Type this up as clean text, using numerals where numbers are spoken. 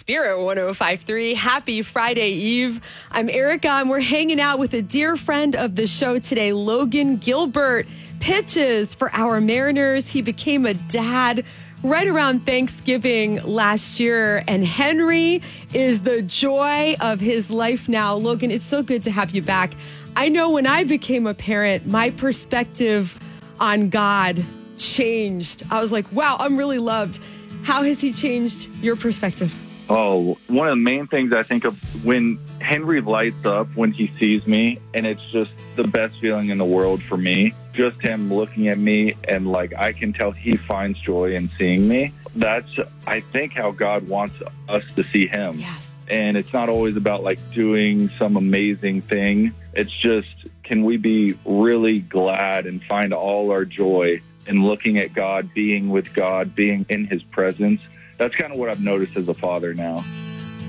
Spirit 105.3. Happy Friday Eve. I'm Erica, and we're hanging out with a dear friend of the show today, Logan Gilbert. Pitches for our Mariners. He became a dad right around Thanksgiving last year, and Henry is the joy of his life now. Logan, it's so good to have you back. I know when I became a parent, my perspective on God changed. I was like, wow, I'm really loved. How has he changed your perspective? Oh, one of the main things I think of when Henry lights up when he sees me, and it's just the best feeling in the world for me. Just him looking at me, and like I can tell he finds joy in seeing me. That's, I think, how God wants us to see him. Yes. And it's not always about like doing some amazing thing. It's just, can we be really glad and find all our joy in looking at God, being with God, being in his presence? That's kind of what I've noticed as a father now.